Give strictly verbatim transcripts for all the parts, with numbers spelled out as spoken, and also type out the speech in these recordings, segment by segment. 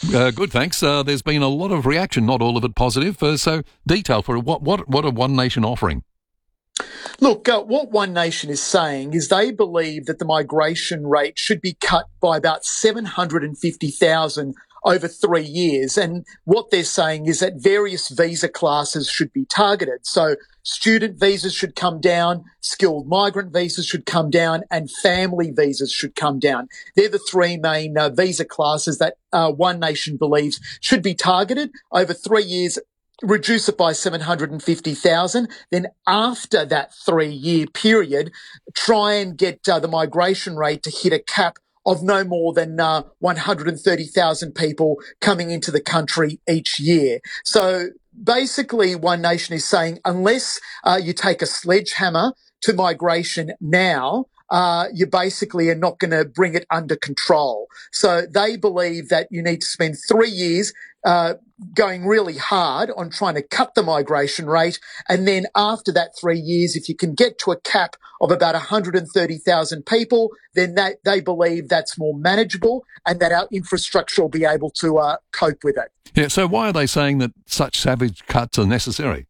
Uh, good, thanks. Uh, there's been a lot of reaction, not all of it positive. Uh, so, detail for what what what are One Nation offering? Look, uh, what One Nation is saying is they believe that the migration rate should be cut by about seven hundred fifty thousand over three years. And what they're saying is that various visa classes should be targeted. So student visas should come down, skilled migrant visas should come down, and family visas should come down. They're the three main uh, visa classes that uh, One Nation believes should be targeted over three years. Reduce it by seven hundred fifty thousand. Then after that three-year period, try and get uh, the migration rate to hit a cap of no more than uh, one hundred thirty thousand people coming into the country each year. So basically, One Nation is saying unless uh, you take a sledgehammer to migration now, uh, you basically are not going to bring it under control. So they believe that you need to spend three years uh, going really hard on trying to cut the migration rate. And then after that three years, if you can get to a cap of about one hundred thirty thousand people, then that, they believe that's more manageable and that our infrastructure will be able to uh, cope with it. Yeah, so why are they saying that such savage cuts are necessary?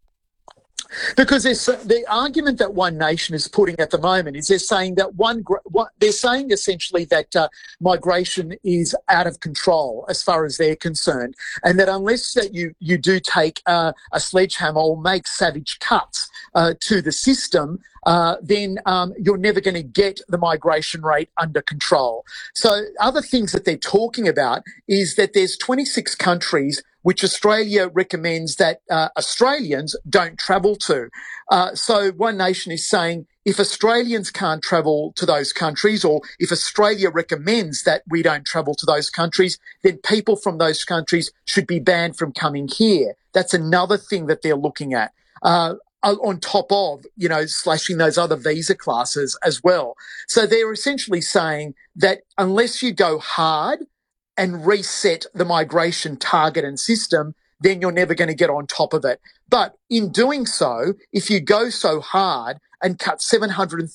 Because there's, the argument that One Nation is putting at the moment is they're saying that one, one they're saying essentially that uh, migration is out of control as far as they're concerned, and that unless that you you do take uh, a sledgehammer or make savage cuts uh, to the system, uh, then um, you're never going to get the migration rate under control. So other things that they're talking about is that there's twenty-six countries which Australia recommends that uh, Australians don't travel to. Uh, so One Nation is saying if Australians can't travel to those countries, or if Australia recommends that we don't travel to those countries, then people from those countries should be banned from coming here. That's another thing that they're looking at. Uh, on top of, you know, slashing those other visa classes as well. So they're essentially saying that unless you go hard and reset the migration target and system, then you're never going to get on top of it. But in doing so, if you go so hard and cut seven hundred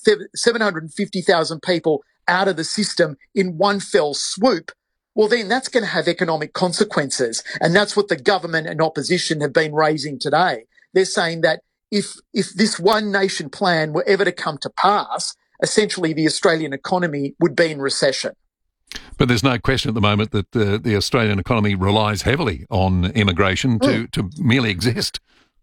fifty thousand people out of the system in one fell swoop, well, then that's going to have economic consequences. And that's what the government and opposition have been raising today. They're saying that if if this One Nation plan were ever to come to pass, essentially the Australian economy would be in recession. But there's no question at the moment that uh, the Australian economy relies heavily on immigration to, mm. to merely exist.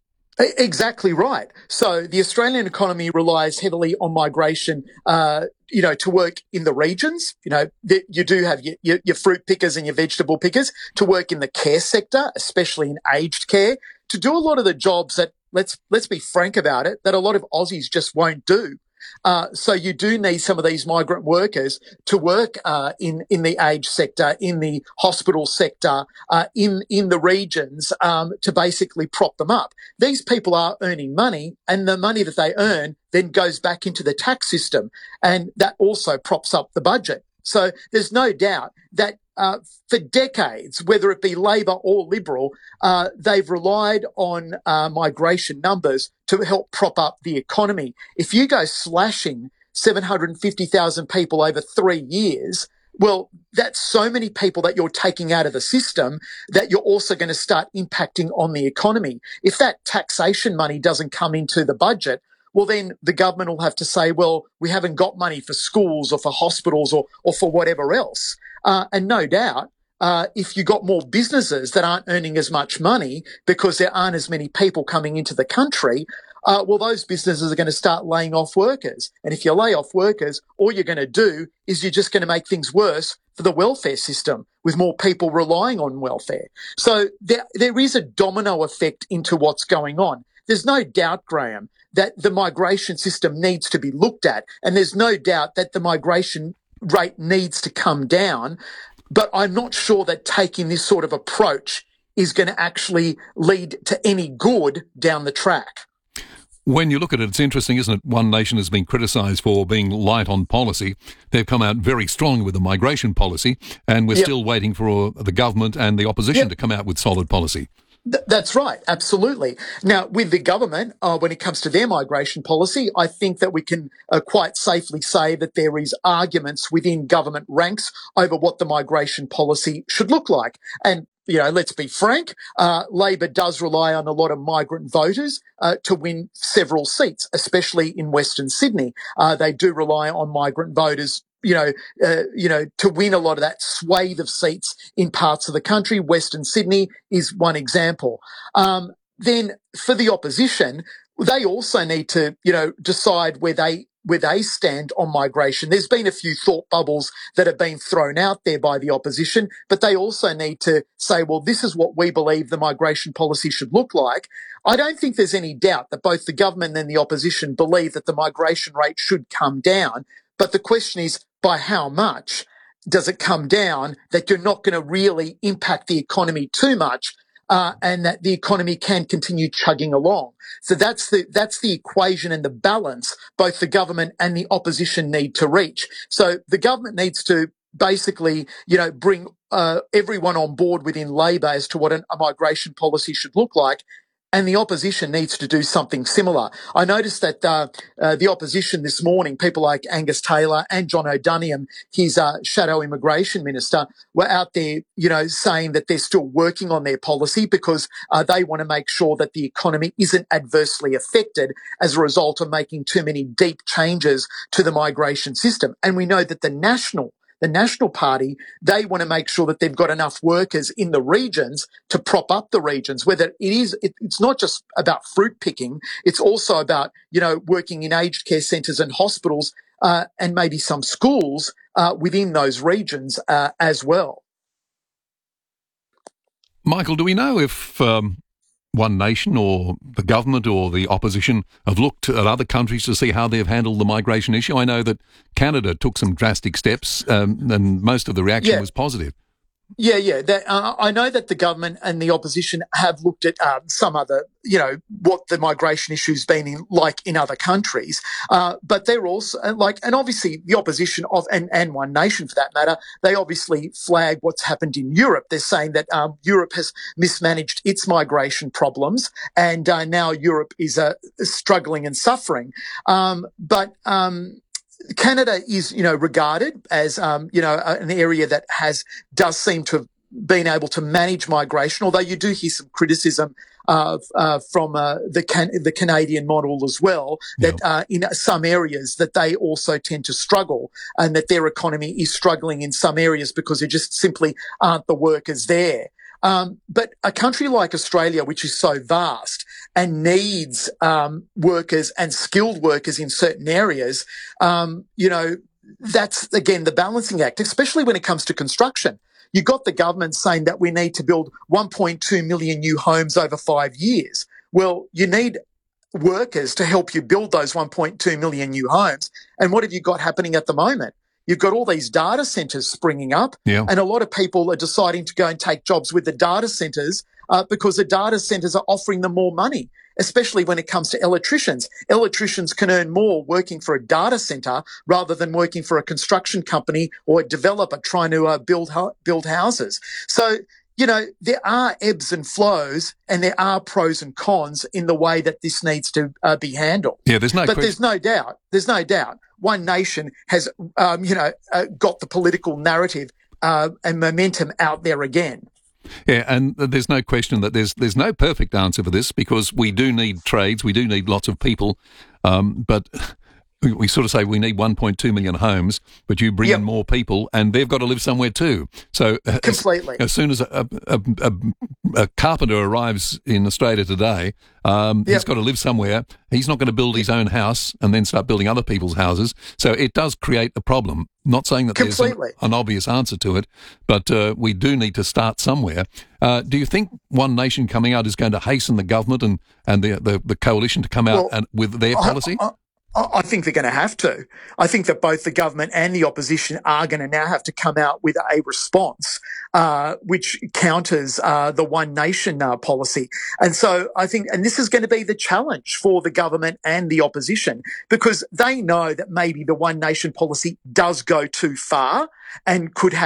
Exactly right. So the Australian economy relies heavily on migration, uh, you know, to work in the regions. You know, the, you do have your, your, your fruit pickers and your vegetable pickers to work in the care sector, especially in aged care, to do a lot of the jobs that, let's let's be frank about it, that a lot of Aussies just won't do. Uh, so you do need some of these migrant workers to work uh, in in the aged sector, in the hospital sector, uh, in in the regions um, to basically prop them up. These people are earning money, and the money that they earn then goes back into the tax system, and that also props up the budget. So there's no doubt that uh, for decades, whether it be Labor or Liberal, uh, they've relied on uh, migration numbers to help prop up the economy. If you go slashing seven hundred fifty thousand people over three years, well, that's so many people that you're taking out of the system that you're also going to start impacting on the economy. If that taxation money doesn't come into the budget, well, then the government will have to say, well, we haven't got money for schools or for hospitals or, or for whatever else. Uh, and no doubt, uh, if you got more businesses that aren't earning as much money because there aren't as many people coming into the country, uh, well, those businesses are going to start laying off workers. And if you lay off workers, all you're going to do is you're just going to make things worse for the welfare system with more people relying on welfare. So there, there is a domino effect into what's going on. There's no doubt, Graham, that the migration system needs to be looked at, and there's no doubt that the migration rate needs to come down. But I'm not sure that taking this sort of approach is going to actually lead to any good down the track. When you look at it, it's interesting, isn't it? One Nation has been criticised for being light on policy. They've come out very strong with the migration policy, and we're yep. still waiting for the government and the opposition yep. to come out with solid policy. Th- That's right, absolutely. Now, with the government, uh, when it comes to their migration policy, I think that we can uh, quite safely say that there is arguments within government ranks over what the migration policy should look like. And, you know, let's be frank, uh, Labor does rely on a lot of migrant voters uh, to win several seats, especially in Western Sydney. Uh, they do rely on migrant voters, you know, uh, you know, to win a lot of that swathe of seats in parts of the country. Western Sydney is one example. Um, then for the opposition, they also need to, you know, decide where they where they stand on migration. There's been a few thought bubbles that have been thrown out there by the opposition, but they also need to say, well, this is what we believe the migration policy should look like. I don't think there's any doubt that both the government and the opposition believe that the migration rate should come down. But the question is, by how much does it come down that you're not going to really impact the economy too much, uh, and that the economy can continue chugging along? So that's the that's the equation and the balance both the government and the opposition need to reach. So the government needs to basically, you know, bring uh, everyone on board within Labor as to what an, a migration policy should look like. And the opposition needs to do something similar. I noticed that uh, uh, the opposition this morning, people like Angus Taylor and John O'Doniam, his uh, shadow immigration minister, were out there, you know, saying that they're still working on their policy because uh, they want to make sure that the economy isn't adversely affected as a result of making too many deep changes to the migration system. And we know that the national The National Party, they want to make sure that they've got enough workers in the regions to prop up the regions, whether it is, it, it's not just about fruit picking, it's also about, you know, working in aged care centres and hospitals uh, and maybe some schools uh, within those regions uh, as well. Michael, do we know if um, One Nation or the government or the opposition have looked at other countries to see how they've handled the migration issue? I know that Canada took some drastic steps um, and most of the reaction Yeah. was positive. Yeah, yeah. That, uh, I know that the government and the opposition have looked at um, some other, you know, what the migration issue's been in, like in other countries. Uh, but they're also like, and obviously the opposition of and, and One Nation for that matter, they obviously flag what's happened in Europe. They're saying that um, Europe has mismanaged its migration problems, and uh, now Europe is uh, struggling and suffering. Um, but um, Canada is, you know, regarded as, um, you know, an area that has does seem to have been able to manage migration, although you do hear some criticism uh, uh, from uh, the Can- the Canadian model as well, that Yeah. uh, in some areas that they also tend to struggle and that their economy is struggling in some areas because there just simply aren't the workers there. Um, but a country like Australia, which is so vast and needs um, workers and skilled workers in certain areas, um, you know, that's, again, the balancing act, especially when it comes to construction. You've got the government saying that we need to build one point two million new homes over five years. Well, you need workers to help you build those one point two million new homes. And what have you got happening at the moment? You've got all these data centres springing up, Yeah. and a lot of people are deciding to go and take jobs with the data centres uh, because the data centres are offering them more money, especially when it comes to electricians. Electricians can earn more working for a data centre rather than working for a construction company or a developer trying to uh, build build houses. So, you know, there are ebbs and flows and there are pros and cons in the way that this needs to uh, be handled. Yeah, there's no But question. there's no doubt, there's no doubt, One Nation has, um, you know, uh, got the political narrative uh, and momentum out there again. Yeah, and there's no question that there's there's no perfect answer for this because we do need trades, we do need lots of people, um, but we, we sort of say we need one point two million homes, but you bring Yep. in more people and they've got to live somewhere too. So uh, Completely. As, as soon as a, a, a, a carpenter arrives in Australia today, um, he's Yep. got to live somewhere. He's not going to build his own house and then start building other people's houses. So it does create a problem. Not saying that there's an, Completely. an obvious answer to it, but uh, we do need to start somewhere. Uh, do you think One Nation coming out is going to hasten the government and, and the, the, the coalition to come out Well, and, with their policy? I, I, I think they're going to have to. I think that both the government and the opposition are going to now have to come out with a response uh, which counters uh, the One Nation uh, policy. And so I think, and this is going to be the challenge for the government and the opposition, because they know that maybe the One Nation policy does go too far and could have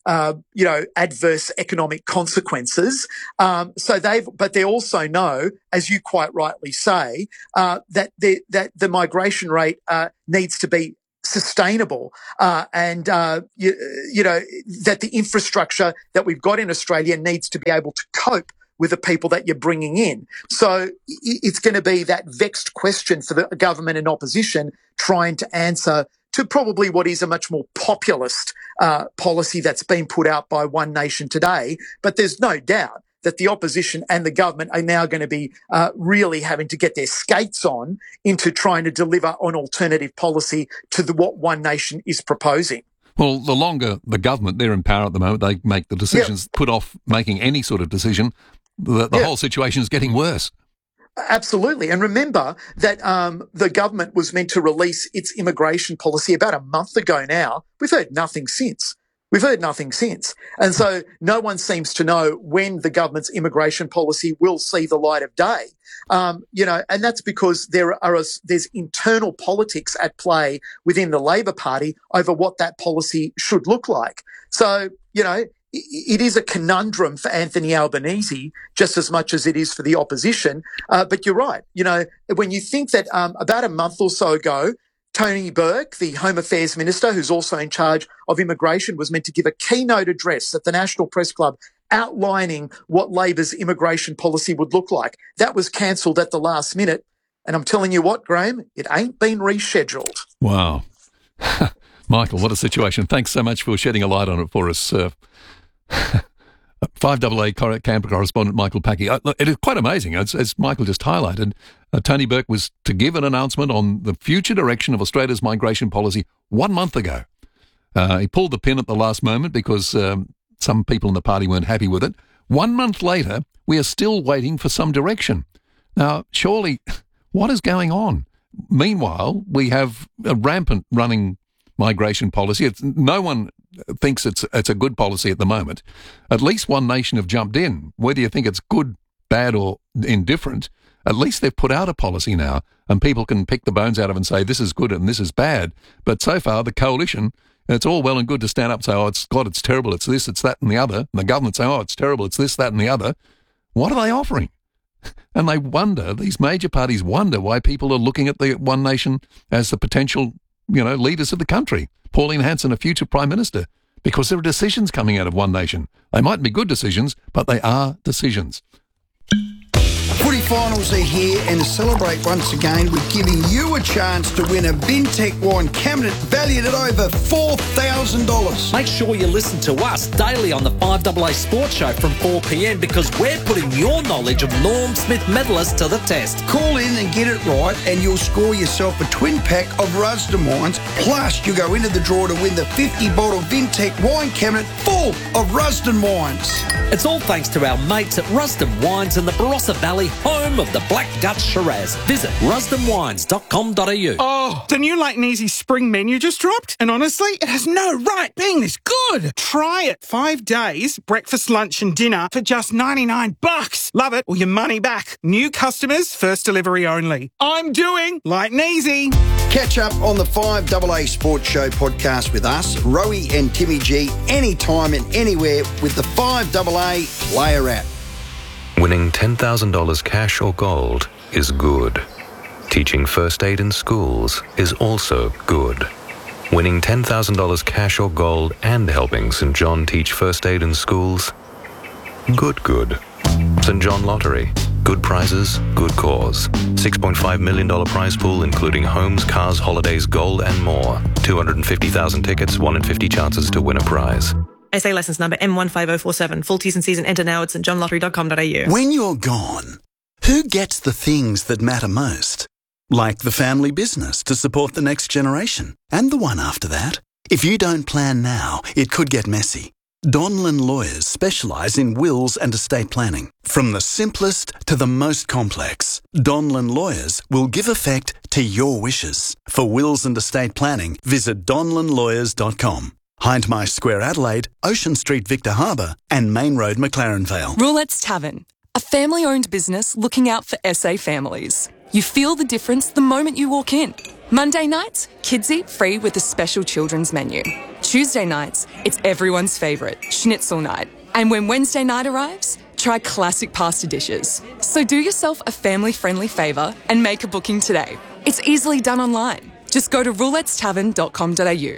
uh, you know, adverse economic consequences. Um, so they've, but they also know, as you quite rightly say, uh, that the, that the migration rate uh, needs to be sustainable, uh, and uh, you, you know that the infrastructure that we've got in Australia needs to be able to cope with the people that you're bringing in. So it's going to be that vexed question for the government and opposition trying to answer to probably what is a much more populist uh, policy that's been put out by One Nation today. But there's no doubt that the opposition and the government are now going to be uh, really having to get their skates on into trying to deliver an alternative policy to the, what One Nation is proposing. Well, the longer the government, they're in power at the moment, they make the decisions, yep. put off making any sort of decision, the, the yep. whole situation is getting worse. Absolutely. And remember that um, the government was meant to release its immigration policy about a month ago now. We've heard nothing since. We've heard nothing since. And so no one seems to know when the government's immigration policy will see the light of day. Um, you know, and that's because there are, there's internal politics at play within the Labor Party over what that policy should look like. So, you know, it is a conundrum for Anthony Albanese just as much as it is for the opposition. Uh, but you're right. You know, when you think that um, about a month or so ago, Tony Burke, the Home Affairs Minister, who's also in charge of immigration, was meant to give a keynote address at the National Press Club outlining what Labor's immigration policy would look like. That was cancelled at the last minute. And I'm telling you what, Graham, it ain't been rescheduled. Wow. Michael, what a situation. Thanks so much for shedding a light on it for us. Uh, five A A Canberra correspondent Michael Packey. Uh, it is quite amazing, as, as Michael just highlighted. Uh, Tony Burke was to give an announcement on the future direction of Australia's migration policy one month ago. Uh, he pulled the pin at the last moment because um, some people in the party weren't happy with it. One month later, we are still waiting for some direction. Now, surely, what is going on? Meanwhile, we have a rampant running migration policy. It's, no one thinks it's it's a good policy at the moment. At least One Nation have jumped in. Whether you think it's good, bad or indifferent, at least they've put out a policy now and people can pick the bones out of it and say this is good and this is bad. But so far, the coalition, it's all well and good to stand up and say, oh, it's God, it's terrible, it's this, it's that and the other. And the government say, oh, it's terrible, it's this, that and the other. What are they offering? And they wonder, these major parties wonder why people are looking at the One Nation as the potential, you know, leaders of the country. Pauline Hanson, a future Prime Minister, because there are decisions coming out of One Nation. They mightn't be good decisions, but they are decisions. Footy finals are here, and to celebrate once again, we're giving you a chance to win a Vintec wine cabinet valued at over four thousand dollars. Make sure you listen to us daily on the five A A Sports Show from four p.m. because we're putting your knowledge of Norm Smith medalists to the test. Call in and get it right, and you'll score yourself a twin pack of Rusden wines. Plus, you go into the draw to win the fifty bottle Vintec wine cabinet full of Rusden wines. It's all thanks to our mates at Rusden Wines in the Barossa Valley, home of the Black Dutch Shiraz. Visit rusden wines dot com dot a u. Oh, the new Light and Easy spring menu just dropped, and honestly, it has no right being this good. Try it. Five days, breakfast, lunch and dinner for just ninety-nine bucks. Love it, or your money back. New customers, first delivery only. I'm doing Light and Easy. Catch up on the five A A Sports Show podcast with us, Rowie and Timmy G, anytime and anywhere with the five A A Player app. Winning ten thousand dollars cash or gold is good. Teaching first aid in schools is also good. Winning ten thousand dollars cash or gold and helping Saint John teach first aid in schools? Good, good. Saint John Lottery. Good prizes, good cause. six point five million dollars prize pool including homes, cars, holidays, gold and more. two hundred fifty thousand tickets, one in fifty chances to win a prize. S A licence number M one five zero four seven. Full T's and C's and enter now at st john lottery dot com dot a u. When you're gone, who gets the things that matter most? Like the family business to support the next generation and the one after that. If you don't plan now, it could get messy. Donlan Lawyers specialise in wills and estate planning. From the simplest to the most complex, Donlan Lawyers will give effect to your wishes. For wills and estate planning, visit donlan lawyers dot com. Hindmarsh Square, Adelaide, Ocean Street, Victor Harbour and Main Road, McLaren Vale. Roulette's Tavern, a family-owned business looking out for S A families. You feel the difference the moment you walk in. Monday nights, kids eat free with a special children's menu. Tuesday nights, it's everyone's favourite, schnitzel night. And when Wednesday night arrives, try classic pasta dishes. So do yourself a family-friendly favour and make a booking today. It's easily done online. Just go to roulettes tavern dot com dot a u.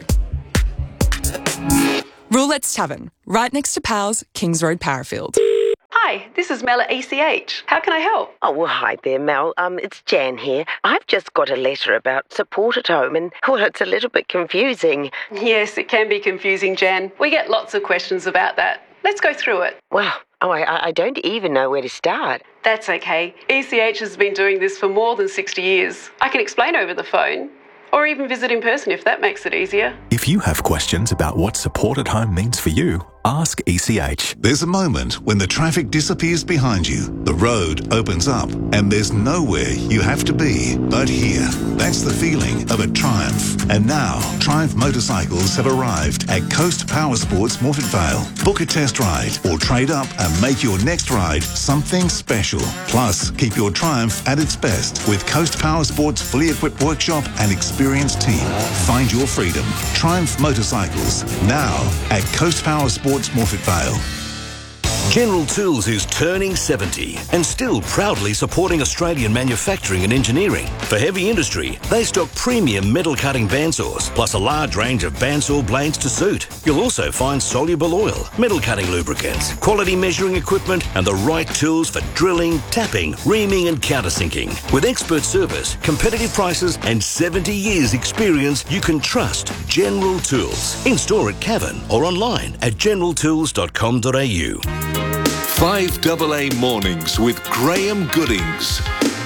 Roulettes Tavern, right next to Powell's, Kings Road, Parafield. Hi, this is Mel at E C H. How can I help? Oh, well, hi there, Mel. Um, it's Jan here. I've just got a letter about support at home and, well, it's a little bit confusing. Yes, it can be confusing, Jan. We get lots of questions about that. Let's go through it. Well, oh, I, I don't even know where to start. That's okay. E C H has been doing this for more than sixty years. I can explain over the phone. Or even visit in person if that makes it easier. If you have questions about what support at home means for you, ask E C H. There's a moment when the traffic disappears behind you, the road opens up, and there's nowhere you have to be but here. That's the feeling of a Triumph. And now, Triumph motorcycles have arrived at Coast Power Sports Morford Vale. Book a test ride or trade up and make your next ride something special. Plus, keep your Triumph at its best with Coast Power Sports' fully equipped workshop and experienced team. Find your freedom. Triumph Motorcycles, now at Coast Power Sports Morford Vale. General Tools is turning seventy and still proudly supporting Australian manufacturing and engineering. For heavy industry, they stock premium metal cutting bandsaws, plus a large range of bandsaw blades to suit. You'll also find soluble oil, metal cutting lubricants, quality measuring equipment, and the right tools for drilling, tapping, reaming, and countersinking. With expert service, competitive prices, and seventy years experience, you can trust General Tools. In store at Cavan or online at general tools dot com dot a u. five A A Mornings with Graham Goodings.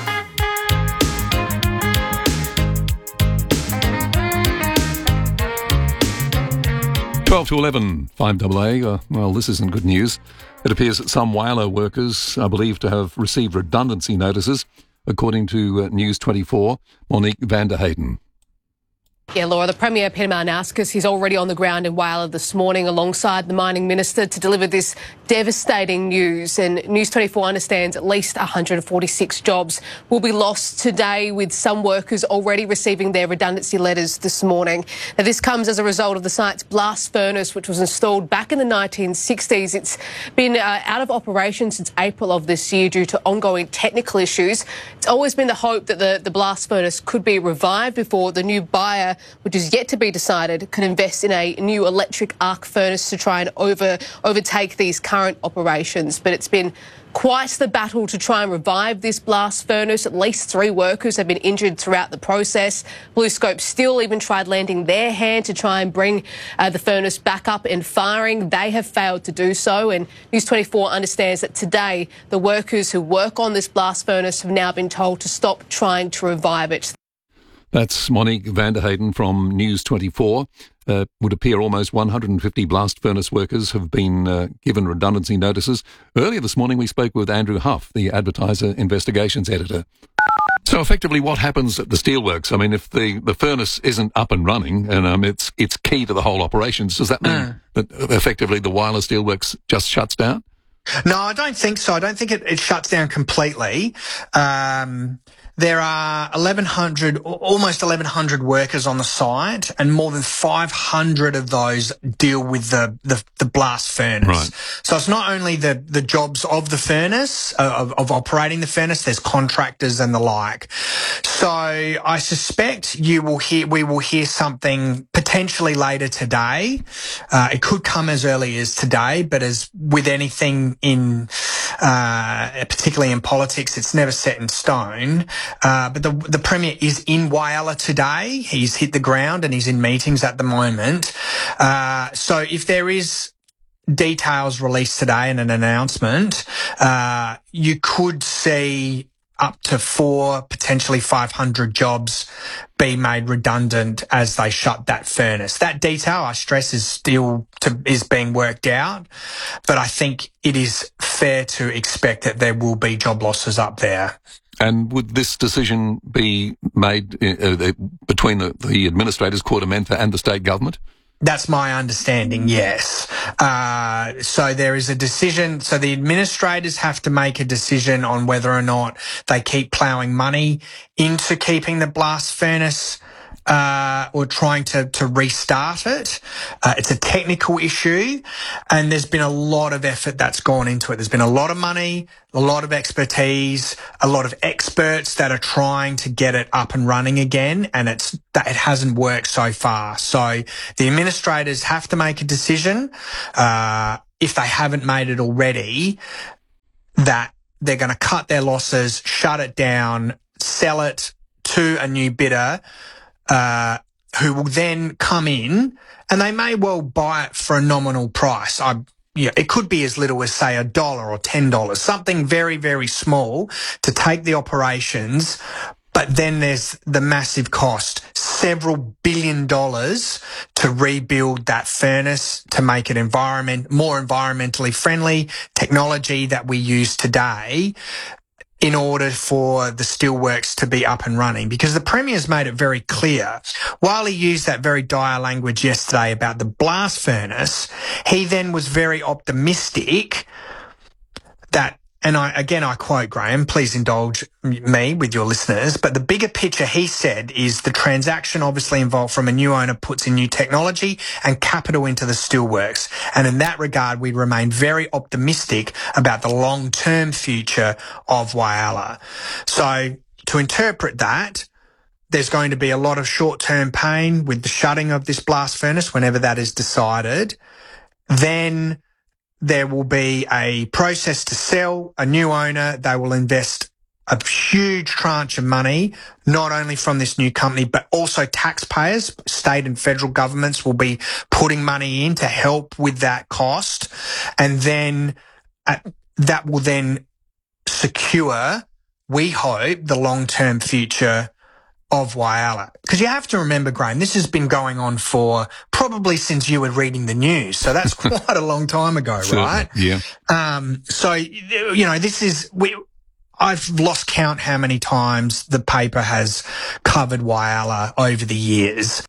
twelve to eleven, five A A. Uh, well, this isn't good news. It appears that some Whyalla workers are believed to have received redundancy notices, according to uh, News twenty-four. Monique van der Hayden. Yeah, Laura, the Premier, Peter Malinauskas, he's already on the ground in Whyalla this morning alongside the Mining Minister to deliver this devastating news. And News twenty-four understands at least one hundred forty-six jobs will be lost today, with some workers already receiving their redundancy letters this morning. Now, this comes as a result of the site's blast furnace, which was installed back in the nineteen sixties. It's been uh, out of operation since April of this year due to ongoing technical issues. It's always been the hope that the, the blast furnace could be revived before the new buyer, which is yet to be decided, can invest in a new electric arc furnace to try and over overtake these current operations. But it's been quite the battle to try and revive this blast furnace. At least three workers have been injured throughout the process. BlueScope Steel even tried lending their hand to try and bring uh, the furnace back up and firing. They have failed to do so, and News twenty-four understands that today the workers who work on this blast furnace have now been told to stop trying to revive it. That's Monique van der Hayden from News twenty-four. Uh, would appear almost one hundred fifty blast furnace workers have been uh, given redundancy notices. Earlier this morning we spoke with Andrew Huff, the Advertiser Investigations Editor. So effectively what happens at the steelworks? I mean, if the, the furnace isn't up and running and um, it's it's key to the whole operations, does that mean uh. that effectively the Whyalla Steelworks just shuts down? No, I don't think so. I don't think it, it shuts down completely. Um, there are eleven hundred, almost eleven hundred workers on the site, and more than five hundred of those deal with the, the, the blast furnace. Right. So it's not only the, the jobs of the furnace, uh, of, of operating the furnace, there's contractors and the like. So I suspect you will hear, we will hear something potentially later today. Uh, it could come as early as today, but as with anything in, uh, particularly in politics, it's never set in stone. Uh, but the, the Premier is in Whyalla today. He's hit the ground and he's in meetings at the moment. Uh, so if there is details released today and an announcement, uh, you could see up to four, potentially five hundred jobs be made redundant as they shut that furnace. That detail, I stress, is still to, is being worked out, but I think it is fair to expect that there will be job losses up there. And would this decision be made uh, between the, the administrators, KordaMentha, and the state government? That's my understanding, yes. Uh, so there is a decision. So the administrators have to make a decision on whether or not they keep ploughing money into keeping the blast furnace uh, or trying to, to restart it. Uh, it's a technical issue, and there's been a lot of effort that's gone into it. There's been a lot of money, a lot of expertise, a lot of experts that are trying to get it up and running again, and it's that it hasn't worked so far. So the administrators have to make a decision, uh, if they haven't made it already, that they're going to cut their losses, shut it down, sell it to a new bidder, uh, who will then come in, and they may well buy it for a nominal price. I, yeah, it could be as little as, say, a dollar or ten dollars, something very, very small to take the operations. But then there's the massive cost, several billion dollars to rebuild that furnace, to make it environment more environmentally friendly, technology that we use today, in order for the steelworks to be up and running. Because the Premier's made it very clear, while he used that very dire language yesterday about the blast furnace, he then was very optimistic that, and I, again, I quote Graham, please indulge me with your listeners, but the bigger picture, he said, is the transaction obviously involved from a new owner puts in new technology and capital into the steelworks. And in that regard, we remain very optimistic about the long-term future of Whyalla. So to interpret that, there's going to be a lot of short-term pain with the shutting of this blast furnace whenever that is decided. Then there will be a process to sell, a new owner. They will invest a huge tranche of money, not only from this new company, but also taxpayers, state and federal governments will be putting money in to help with that cost. And then uh, that will then secure, we hope, the long-term future of Whyalla. Because you have to remember, Graham, this has been going on for probably since you were reading the news. So that's quite a long time ago, right? Yeah. Um, so, you know, this is, we, I've lost count how many times the paper has covered Whyalla over the years.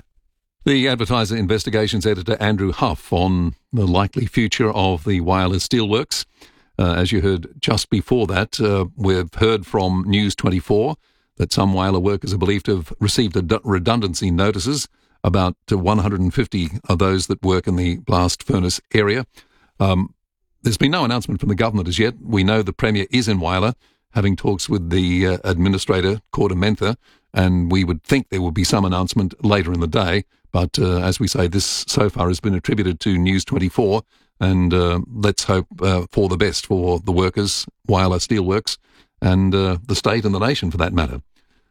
The Advertiser Investigations editor Andrew Huff on the likely future of the Whyalla Steelworks. Uh, as you heard just before that, uh, we've heard from News twenty-four that some Whyalla workers are believed to have received redundancy notices, about one hundred fifty of those that work in the blast furnace area. Um, there's been no announcement from the government as yet. We know the Premier is in Whyalla, having talks with the uh, administrator, Corda Mentha, and we would think there will be some announcement later in the day. But uh, as we say, this so far has been attributed to News twenty-four, and uh, let's hope uh, for the best for the workers, Whyalla Steelworks, and uh, the state and the nation for that matter.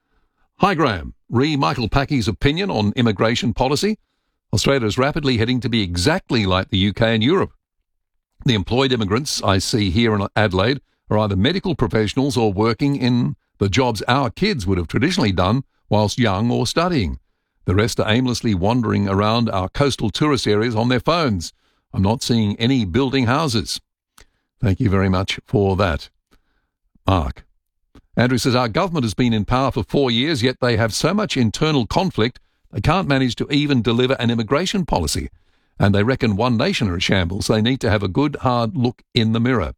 Hi, Graham. Re Michael Packey's opinion on immigration policy. Australia is rapidly heading to be exactly like the U K and Europe. The employed immigrants I see here in Adelaide are either medical professionals or working in the jobs our kids would have traditionally done whilst young or studying. The rest are aimlessly wandering around our coastal tourist areas on their phones. I'm not seeing any building houses. Thank you very much for that. Mark. Andrew says, our government has been in power for four years, yet they have so much internal conflict they can't manage to even deliver an immigration policy. And they reckon One Nation are a shambles. They need to have a good, hard look in the mirror.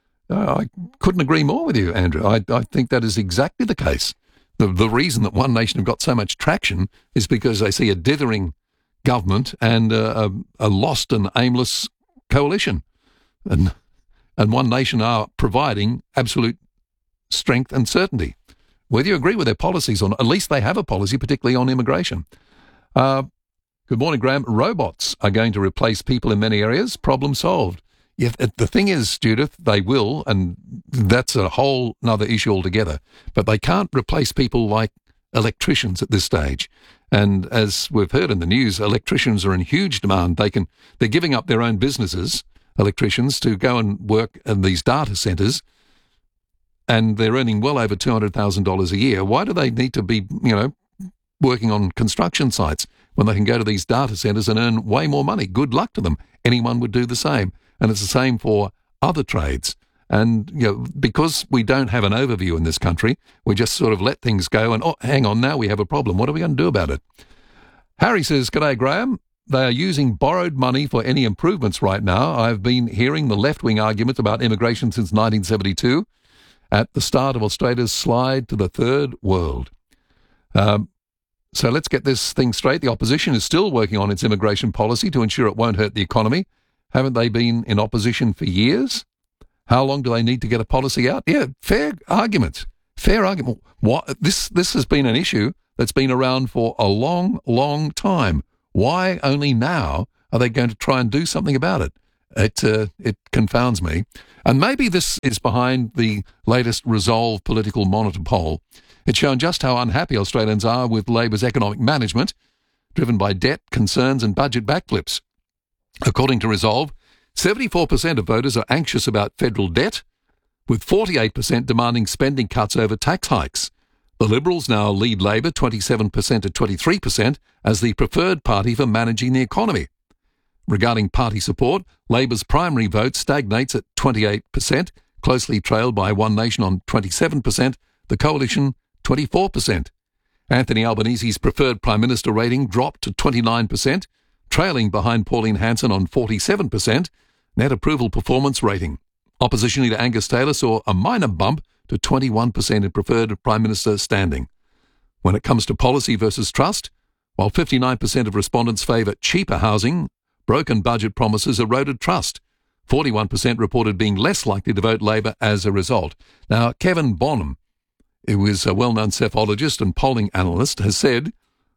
Uh, I couldn't agree more with you, Andrew. I, I think that is exactly the case. The, the reason that One Nation have got so much traction is because they see a dithering government and a, a, a lost and aimless coalition. And, and One Nation are providing absolute strength and certainty. Whether you agree with their policies or not, at least they have a policy, particularly on immigration. Uh, good morning, Graham. Robots are going to replace people in many areas. Problem solved. Yeah, the thing is, Judith, they will, and that's a whole other issue altogether, but they can't replace people like electricians at this stage. And as we've heard in the news, electricians are in huge demand. They can, they're giving up their own businesses, electricians, to go and work in these data centres, and they're earning well over two hundred thousand dollars a year. Why do they need to be, you know, working on construction sites when they can go to these data centres and earn way more money? Good luck to them. Anyone would do the same. And it's the same for other trades. And, you know, because we don't have an overview in this country, we just sort of let things go and, oh, hang on, now we have a problem. What are we going to do about it? Harry says, G'day, Graham. They are using borrowed money for any improvements right now. I've been hearing the left-wing argument about immigration since nineteen seventy-two. At the start of Australia's slide to the third world. Um, So let's get this thing straight. The opposition is still working on its immigration policy to ensure it won't hurt the economy. Haven't they been in opposition for years? How long do they need to get a policy out? Yeah, fair argument. Fair argument. What, this, this has been an issue that's been around for a long, long time. Why only now are they going to try and do something about it? It uh, it confounds me. And maybe this is behind the latest Resolve Political Monitor poll. It's shown just how unhappy Australians are with Labor's economic management, driven by debt, concerns and budget backflips. According to Resolve, seventy-four percent of voters are anxious about federal debt, with forty-eight percent demanding spending cuts over tax hikes. The Liberals now lead Labor twenty-seven percent to twenty-three percent as the preferred party for managing the economy. Regarding party support, Labor's primary vote stagnates at twenty-eight percent, closely trailed by One Nation on twenty-seven percent, the Coalition twenty-four percent. Anthony Albanese's preferred Prime Minister rating dropped to twenty-nine percent, trailing behind Pauline Hanson on forty-seven percent, net approval performance rating. Opposition leader Angus Taylor saw a minor bump to twenty-one percent in preferred Prime Minister standing. When it comes to policy versus trust, while fifty-nine percent of respondents favour cheaper housing, broken budget promises eroded trust. forty-one percent reported being less likely to vote Labor as a result. Now, Kevin Bonham, who is a well-known psephologist and polling analyst, has said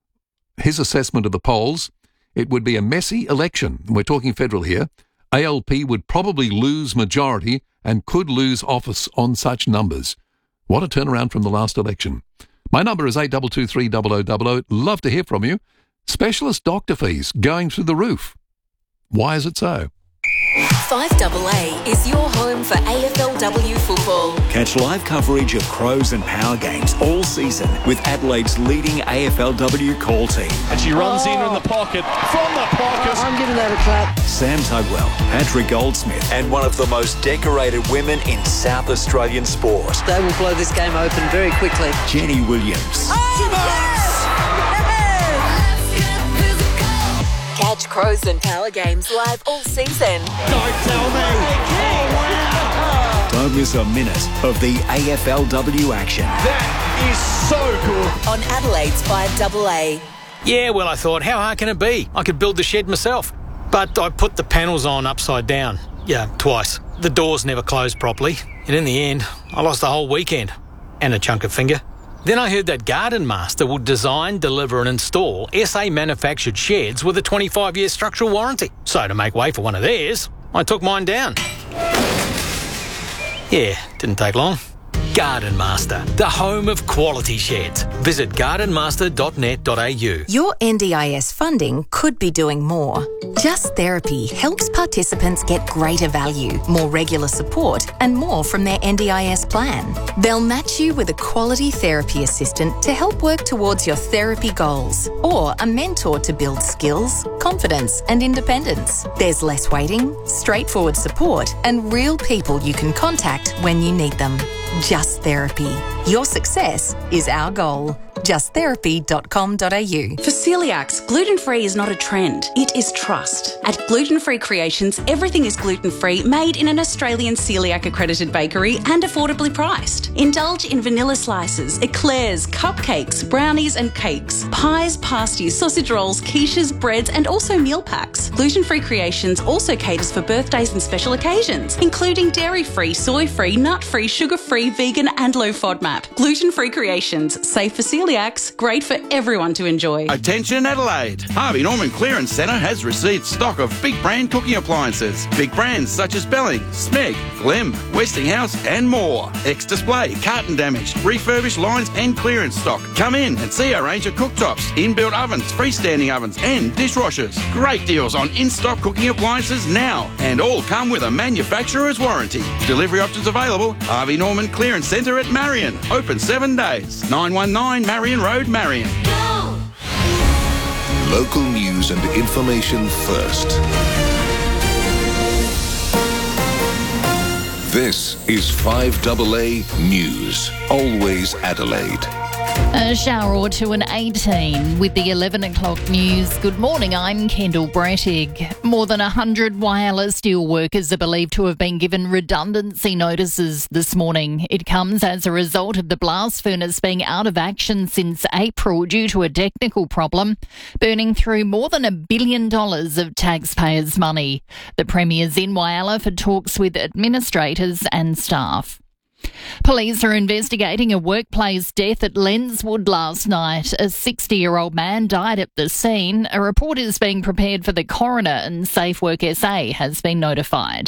his assessment of the polls, it would be a messy election. We're talking federal here. A L P would probably lose majority and could lose office on such numbers. What a turnaround from the last election. My number is eight two two three zero zero zero zero. Love to hear from you. Specialist doctor fees going through the roof. Why is it so? five A A is your home for A F L W football. Catch live coverage of Crows and Power games all season with Adelaide's leading A F L W call team. And she runs oh. in in the pocket, from the pocket. I'm giving that a clap. Sam Tugwell, Patrick Goldsmith, and one of the most decorated women in South Australian sport. They will blow this game open very quickly. Jenny Williams. Oh, yes! Catch Crows and Power games live all season. Don't tell me. Oh, wow. Don't miss a minute of the A F L W action. That is so good. On Adelaide's five A A. Yeah, well, I thought, how hard can it be? I could build the shed myself. But I put the panels on upside down. Yeah, twice. The doors never closed properly. And in the end, I lost the whole weekend. And a chunk of finger. Then I heard that Garden Master would design, deliver and install S A-manufactured sheds with a twenty-five year structural warranty. So to make way for one of theirs, I took mine down. Yeah, didn't take long. Garden Master, the home of quality sheds. Visit garden master dot net dot a u. Your N D I S funding could be doing more. Just Therapy helps participants get greater value, more regular support and more from their N D I S plan. They'll match you with a quality therapy assistant to help work towards your therapy goals, or a mentor to build skills, confidence and independence. There's less waiting, straightforward support and real people you can contact when you need them. Just Therapy. Your success is our goal. just therapy dot com dot a u. For celiacs, gluten-free is not a trend, it is trust. At Gluten Free Creations, everything is gluten-free, made in an Australian celiac-accredited bakery and affordably priced. Indulge in vanilla slices, eclairs, cupcakes, brownies and cakes, pies, pasties, sausage rolls, quiches, breads and also meal packs. Gluten Free Creations also caters for birthdays and special occasions, including dairy-free, soy-free, nut-free, sugar-free, vegan and low FODMAP. Gluten Free Creations, safe for celiac, great for everyone to enjoy. Attention Adelaide! Harvey Norman Clearance Centre has received stock of big brand cooking appliances. Big brands such as Belling, Smeg, Glemm, Westinghouse and more. Ex-display, carton damage, refurbished lines and clearance stock. Come in and see our range of cooktops, inbuilt ovens, freestanding ovens and dishwashers. Great deals on in-stock cooking appliances now, and all come with a manufacturer's warranty. Delivery options available. Harvey Norman Clearance Centre at Marion. Open seven days. nine one nine Marion Road, Marion. Go! Local news and information first. This is five A A News. Always Adelaide. A shower or two and eighteen with the eleven o'clock news. Good morning, I'm Kendall Brettig. More than one hundred Whyalla steel workers are believed to have been given redundancy notices this morning. It comes as a result of the blast furnace being out of action since April due to a technical problem, burning through more than a billion dollars of taxpayers' money. The Premier's in Whyalla for talks with administrators and staff. Police are investigating a workplace death at Lenswood last night. A sixty-year-old man died at the scene. A report is being prepared for the coroner and Safe Work S A has been notified.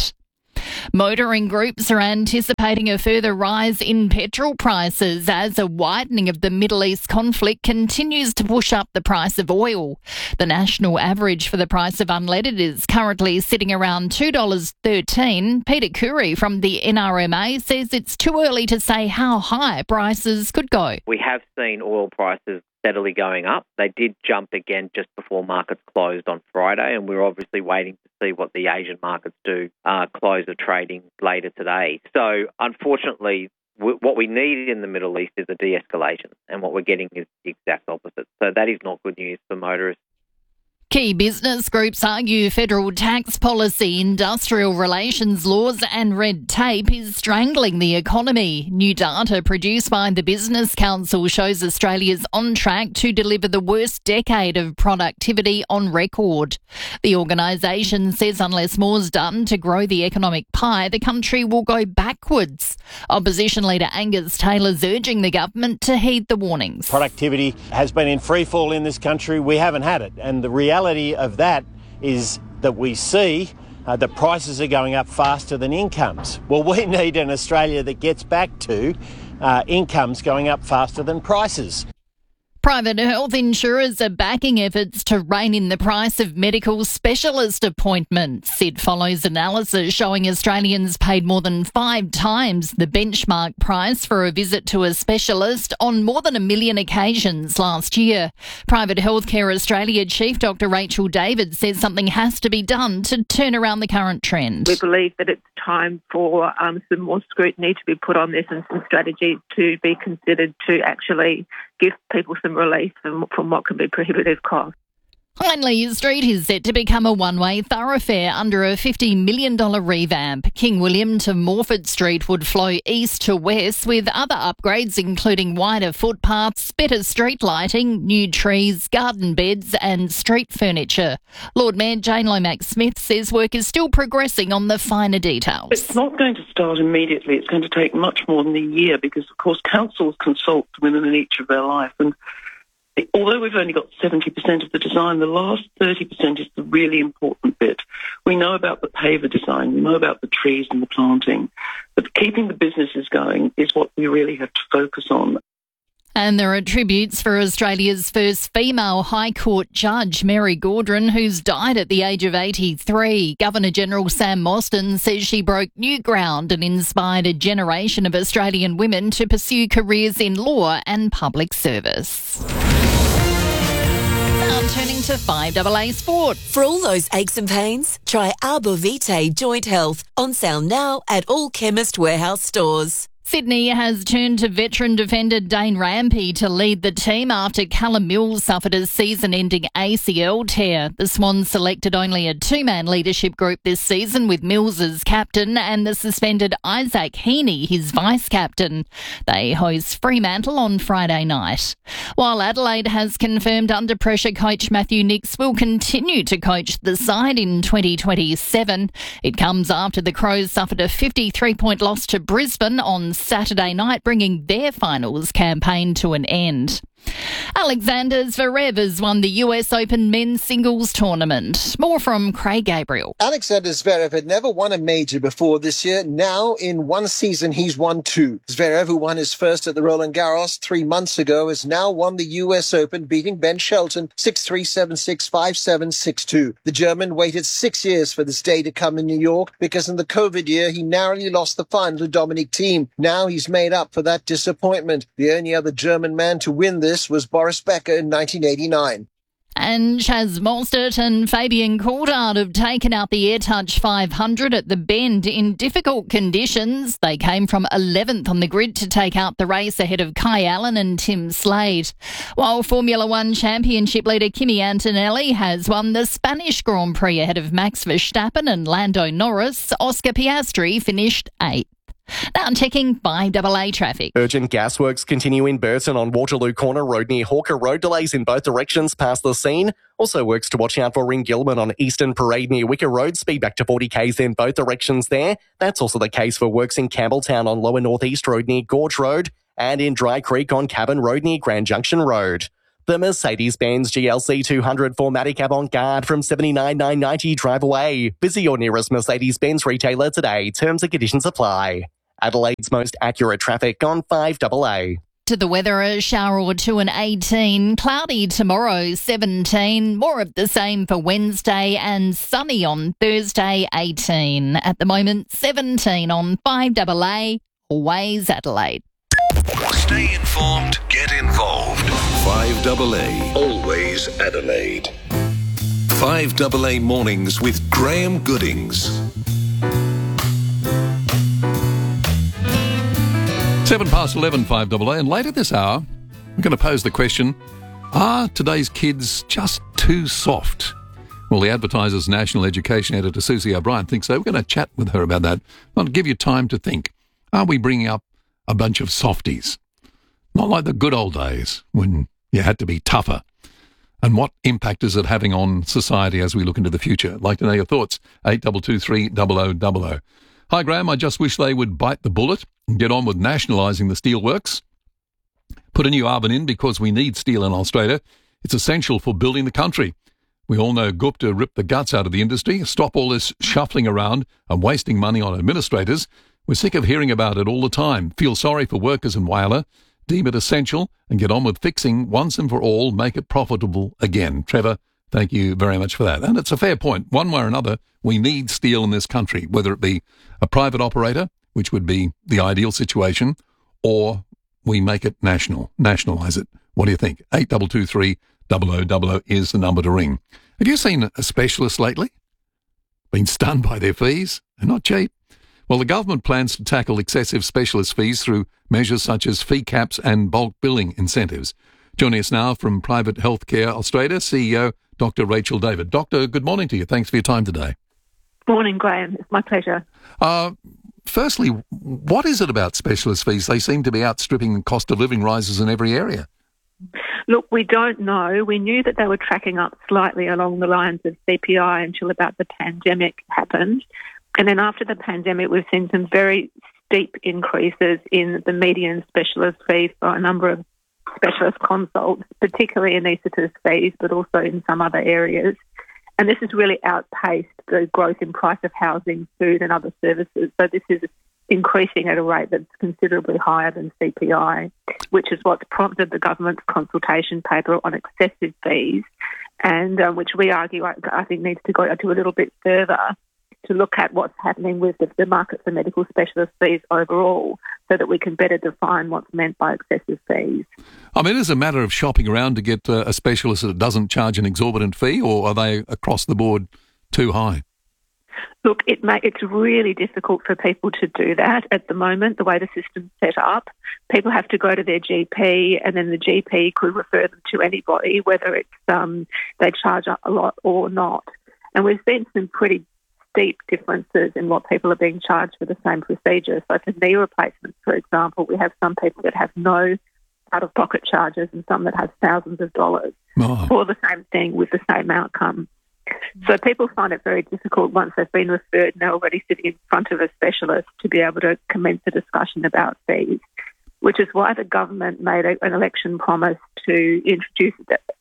Motoring groups are anticipating a further rise in petrol prices as a widening of the Middle East conflict continues to push up the price of oil. The national average for the price of unleaded is currently sitting around two dollars thirteen. Peter Curry from the N R M A says it's too early to say how high prices could go. We have seen oil prices steadily going up. They did jump again just before markets closed on Friday, and we're obviously waiting to see what the Asian markets do uh, close of trading later today. So, unfortunately, w- what we need in the Middle East is a de-escalation, and what we're getting is the exact opposite. So that is not good news for motorists. Key business groups argue federal tax policy, industrial relations laws and red tape is strangling the economy. New data produced by the Business Council shows Australia's on track to deliver the worst decade of productivity on record. The organisation says unless more's done to grow the economic pie, the country will go backwards. Opposition leader Angus Taylor's urging the government to heed the warnings. Productivity has been in free fall in this country. We haven't had it, and the reality reality of that is that we see uh, the prices are going up faster than incomes. Well, we need an Australia that gets back to uh, incomes going up faster than prices. Private health insurers are backing efforts to rein in the price of medical specialist appointments. It follows analysis showing Australians paid more than five times the benchmark price for a visit to a specialist on more than a million occasions last year. Private Healthcare Australia Chief Doctor Rachel David says something has to be done to turn around the current trend. We believe that it's time for um, some more scrutiny to be put on this and some strategies to be considered to actually give people some relief from, from what can be prohibitive costs. Hindley Street is set to become a one-way thoroughfare under a fifty million dollars revamp. King William to Morford Street would flow east to west with other upgrades including wider footpaths, better street lighting, new trees, garden beds and street furniture. Lord Mayor Jane Lomax-Smith says work is still progressing on the finer details. It's not going to start immediately. It's going to take much more than a year because, of course, councils consult women in each of their life, and although we've only got seventy percent of the design, the last thirty percent is the really important bit. We know about the paver design, we know about the trees and the planting, but keeping the businesses going is what we really have to focus on. And there are tributes for Australia's first female High Court judge, Mary Gaudron, who's died at the age of eighty-three. Governor-General Sam Mostyn says she broke new ground and inspired a generation of Australian women to pursue careers in law and public service. Now turning to five A A Sport. For all those aches and pains, try Arbor Vitae Joint Health. On sale now at all Chemist Warehouse stores. Sydney has turned to veteran defender Dane Rampey to lead the team after Callum Mills suffered a season-ending A C L tear. The Swans selected only a two-man leadership group this season with Mills as captain and the suspended Isaac Heaney his vice-captain. They host Fremantle on Friday night. While Adelaide has confirmed under-pressure coach Matthew Nicks will continue to coach the side in twenty twenty-seven. It comes after the Crows suffered a fifty-three point loss to Brisbane on Saturday night, bringing their finals campaign to an end. Alexander Zverev has won the U S Open men's singles tournament. More from Craig Gabriel. Alexander Zverev had never won a major before this year. Now, in one season, he's won two. Zverev, who won his first at the Roland Garros three months ago, has now won the U S Open, beating Ben Shelton six three, seven six, five seven, six two. The German waited six years for this day to come in New York because in the COVID year, he narrowly lost the final to Dominic Thiem. Now he's made up for that disappointment. The only other German man to win this was Boris Becker in nineteen eighty-nine. And Chaz Mostert and Fabian Coulthard have taken out the AirTouch five hundred at the Bend in difficult conditions. They came from eleventh on the grid to take out the race ahead of Kai Allen and Tim Slade. While Formula One Championship leader Kimi Antonelli has won the Spanish Grand Prix ahead of Max Verstappen and Lando Norris, Oscar Piastri finished eighth. Now checking five A A traffic. Urgent gas works continue in Burton on Waterloo Corner Road near Hawker Road. Delays in both directions past the scene. Also works to watch out for in Gilman on Eastern Parade near Wicker Road. Speed back to forty k's in both directions there. That's also the case for works in Campbelltown on Lower North East Road near Gorge Road and in Dry Creek on Cabin Road near Grand Junction Road. The Mercedes-Benz G L C two hundred four Matic Avant-Garde from seventy-nine thousand nine hundred ninety drive away. Visit your nearest Mercedes-Benz retailer today. Terms and conditions apply. Adelaide's most accurate traffic on five A A. To the weather, a shower or two and eighteen. Cloudy tomorrow, seventeen. More of the same for Wednesday and sunny on Thursday, eighteen. At the moment, seventeen on five A A. Always Adelaide. Stay informed, get involved. five A A. Always Adelaide. five A A Mornings with Graham Goodings. Seven past eleven, five A A, and later this hour, I'm going to pose the question, are today's kids just too soft? Well, the Advertiser's National Education Editor, Susie O'Brien, thinks so. We're going to chat with her about that. I'll give you time to think. Are we bringing up a bunch of softies? Not like the good old days when you had to be tougher. And what impact is it having on society as we look into the future? I'd like to know your thoughts. eight two two three double oh double oh. Hi, Graham. I just wish they would bite the bullet and get on with nationalising the steelworks. Put a new oven in because we need steel in Australia. It's essential for building the country. We all know Gupta ripped the guts out of the industry. Stop all this shuffling around and wasting money on administrators. We're sick of hearing about it all the time. Feel sorry for workers in Whyalla. Deem it essential and get on with fixing once and for all. Make it profitable again. Trevor, thank you very much for that. And it's a fair point. One way or another, we need steel in this country, whether it be a private operator, which would be the ideal situation, or we make it national, nationalise it. What do you think? eight two two three double oh double oh is the number to ring. Have you seen a specialist lately? Been stunned by their fees? They're not cheap. Well, the government plans to tackle excessive specialist fees through measures such as fee caps and bulk billing incentives. Joining us now from Private Healthcare Australia, C E O Doctor Rachel David. Doctor, good morning to you. Thanks for your time today. Morning, Graham. It's my pleasure. Uh, firstly, what is it about specialist fees? They seem to be outstripping cost of living rises in every area. Look, we don't know. We knew that they were tracking up slightly along the lines of C P I until about the pandemic happened. And then after the pandemic, we've seen some very steep increases in the median specialist fees for a number of specialist consults, particularly anaesthetist fees, but also in some other areas. And this has really outpaced the growth in price of housing, food and other services. So this is increasing at a rate that's considerably higher than C P I, which is what's prompted the government's consultation paper on excessive fees, and um, which we argue, I, I think, needs to go to a little bit further to look at what's happening with the, the market for medical specialist fees overall so that we can better define what's meant by excessive fees. I mean, is it a matter of shopping around to get uh, a specialist that doesn't charge an exorbitant fee, or are they across the board too high? Look, it may, it's really difficult for people to do that at the moment, the way the system's set up. People have to go to their G P, and then the G P could refer them to anybody, whether it's um, they charge a lot or not. And we've seen some pretty steep differences in what people are being charged for the same procedure. So for knee replacements, for example, we have some people that have no out-of-pocket charges and some that have thousands of dollars oh. for the same thing with the same outcome. So people find it very difficult once they've been referred and they're already sitting in front of a specialist to be able to commence a discussion about fees, which is why the government made a, an election promise to introduce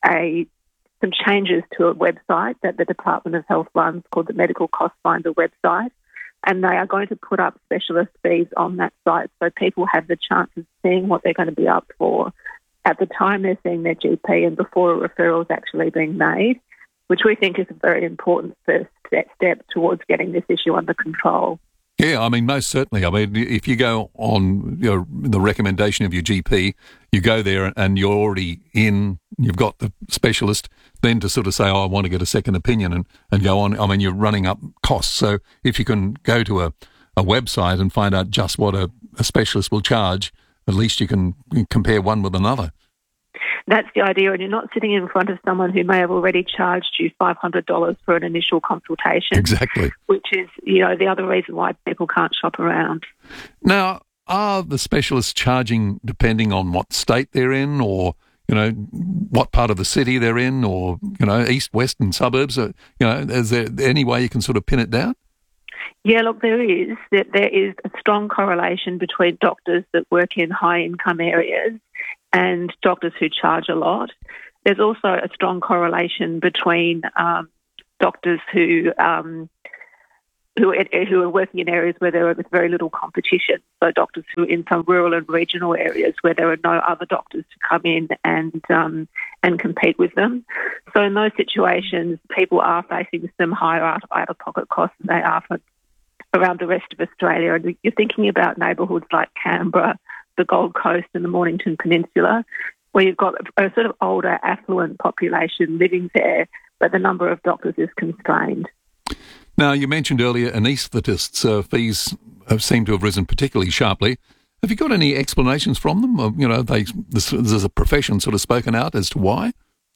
a some changes to a website that the Department of Health runs called the Medical Cost Finder website, and they are going to put up specialist fees on that site so people have the chance of seeing what they're going to be up for at the time they're seeing their G P and before a referral is actually being made, which we think is a very important first step towards getting this issue under control. Yeah, I mean, most certainly. I mean, if you go on your, the recommendation of your G P, you go there and you're already in, you've got the specialist, then to sort of say, oh, I want to get a second opinion and, and go on, I mean, you're running up costs. So if you can go to a, a website and find out just what a, a specialist will charge, at least you can compare one with another. That's the idea, and you're not sitting in front of someone who may have already charged you five hundred dollars for an initial consultation. Exactly. Which is, you know, the other reason why people can't shop around. Now, are the specialists charging depending on what state they're in, or, you know, what part of the city they're in, or, you know, east, west and suburbs? Or, you know, is there any way you can sort of pin it down? Yeah, look, there is. That there is a strong correlation between doctors that work in high-income areas and doctors who charge a lot. There's also a strong correlation between um, doctors who um, who are, who are working in areas where there is very little competition. So doctors who are in some rural and regional areas where there are no other doctors to come in and um, and compete with them. So in those situations, people are facing some higher out- out-of-pocket costs than they are for around the rest of Australia. And you're thinking about neighbourhoods like Canberra, the Gold Coast and the Mornington Peninsula, where you've got a sort of older, affluent population living there, but the number of doctors is constrained. Now, you mentioned earlier anaesthetists' uh, fees have seemed to have risen particularly sharply. Have you got any explanations from them? Or, you know, they this, there's a profession sort of spoken out as to why?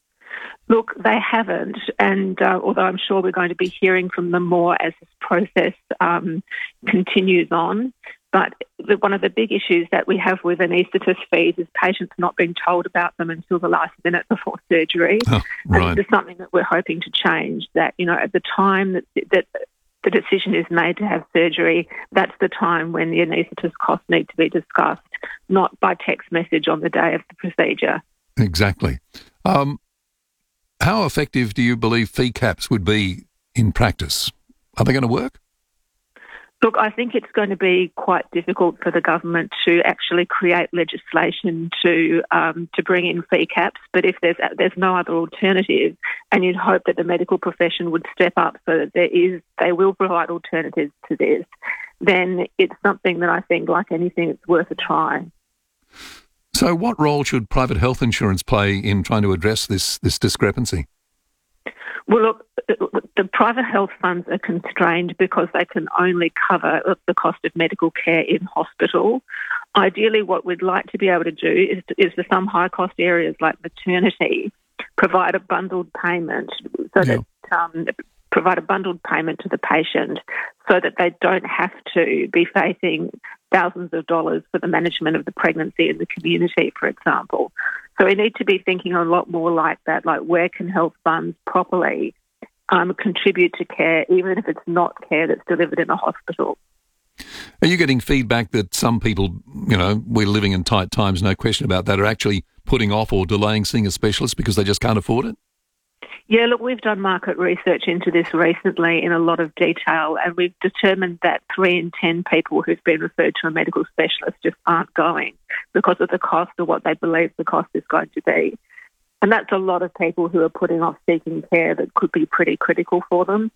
Look, they haven't, and uh, although I'm sure we're going to be hearing from them more as this process um, continues on. But the, one of the big issues that we have with anaesthetist fees is patients not being told about them until the last minute before surgery. Oh, right. And this is something that we're hoping to change, that, you know, at the time that, that the decision is made to have surgery, that's the time when the anaesthetist costs need to be discussed, not by text message on the day of the procedure. Exactly. Um, how effective do you believe fee caps would be in practice? Are they going to work? Look, I think it's going to be quite difficult for the government to actually create legislation to um, to bring in fee caps. But if there's there's no other alternative, and you'd hope that the medical profession would step up so that there is, they will provide alternatives to this, then it's something that I think, like anything, it's worth a try. So, what role should private health insurance play in trying to address this this discrepancy? Well, look, the private health funds are constrained because they can only cover the cost of medical care in hospital. Ideally, what we'd like to be able to do is, is for some high-cost areas like maternity, provide a bundled payment so Yeah. that um, provide a bundled payment to the patient so that they don't have to be facing thousands of dollars for the management of the pregnancy in the community, for example. So we need to be thinking a lot more like that, like where can health funds properly um, contribute to care, even if it's not care that's delivered in a hospital. Are you getting feedback that some people, you know, we're living in tight times, no question about that, are actually putting off or delaying seeing a specialist because they just can't afford it? Yeah, look, we've done market research into this recently in a lot of detail, and we've determined that three in ten people who've been referred to a medical specialist just aren't going because of the cost or what they believe the cost is going to be. And that's a lot of people who are putting off seeking care that could be pretty critical for them.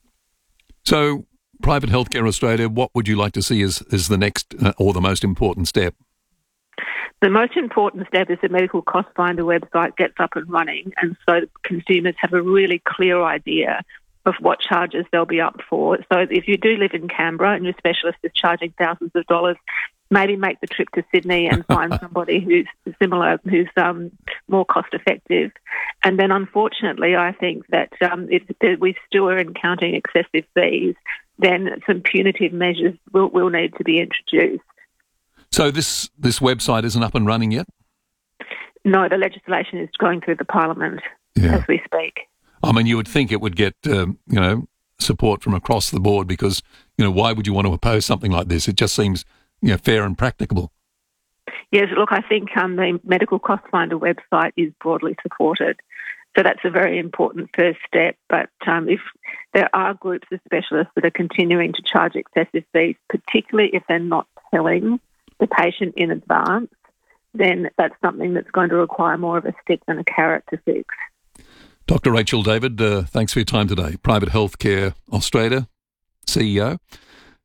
So, Private Healthcare Australia, what would you like to see as, as the next uh, or the most important step? The most important step is the Medical Cost Finder website gets up and running, and so consumers have a really clear idea of what charges they'll be up for. So if you do live in Canberra and your specialist is charging thousands of dollars, maybe make the trip to Sydney and find somebody who's similar, who's um, more cost effective. And then unfortunately, I think that um, if we still are encountering excessive fees, then some punitive measures will, will need to be introduced. So this, this website isn't up and running yet? No, the legislation is going through the Parliament Yeah. as we speak. I mean, you would think it would get, um, you know, support from across the board because, you know, why would you want to oppose something like this? It just seems, you know, fair and practicable. Yes, look, I think um, the Medical Cost Finder website is broadly supported. So that's a very important first step. But um, if there are groups of specialists that are continuing to charge excessive fees, particularly if they're not telling the patient in advance, then that's something that's going to require more of a stick than a carrot to fix. Doctor Rachel David, uh, thanks for your time today. Private Healthcare Australia C E O.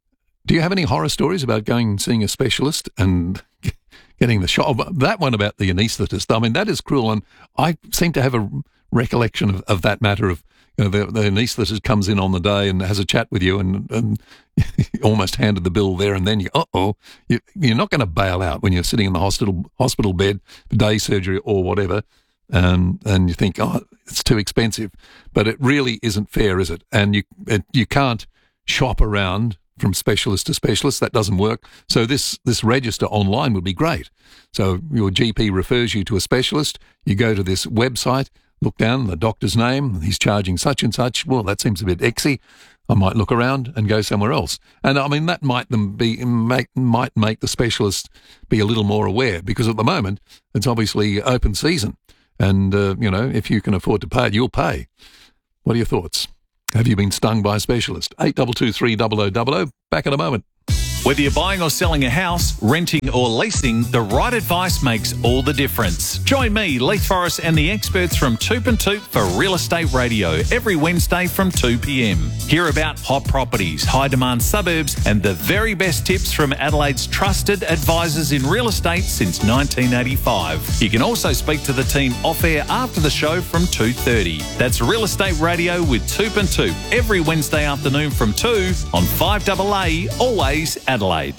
Do you have any horror stories about going and seeing a specialist and getting the shot? That one about the anaesthetist, I mean, that is cruel. And I seem to have a recollection of, of that matter of, you know, the, the anaesthetist comes in on the day and has a chat with you and, and almost handed the bill there and then. You, uh-oh, you, you're not going to bail out when you're sitting in the hospital hospital bed for day surgery or whatever, and and you think, oh, it's too expensive. But it really isn't fair, is it? And you it, you can't shop around from specialist to specialist. That doesn't work. So this this register online would be great. So your G P refers you to a specialist. You go to this website, look down the doctor's name. He's charging such and such. Well, that seems a bit exy. I might look around and go somewhere else. And I mean, that might them be make might make the specialist be a little more aware, because at the moment it's obviously open season, and uh, you know, if you can afford to pay it, you'll pay. What are your thoughts? Have you been stung by a specialist? Eight double two three double o double o. Back in a moment. Whether you're buying or selling a house, renting or leasing, the right advice makes all the difference. Join me, Leith Forrest, and the experts from Toop and Toop for Real Estate Radio every Wednesday from two p.m. Hear about hot properties, high-demand suburbs, and the very best tips from Adelaide's trusted advisors in real estate since nineteen eighty-five. You can also speak to the team off-air after the show from two thirty. That's Real Estate Radio with Toop and Toop every Wednesday afternoon from two on five double A, always Adelaide.